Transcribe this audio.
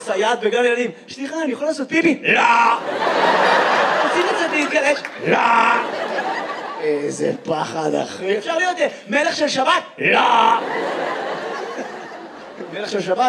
סייעת בגן ילדים, סליחה, אני יכול לעשות פיפי? לא! רוצים לצאת להתגרש? לא! איזה פחד, אחי. אפשר להיות מלך של שבת? לא! מלך של שבת?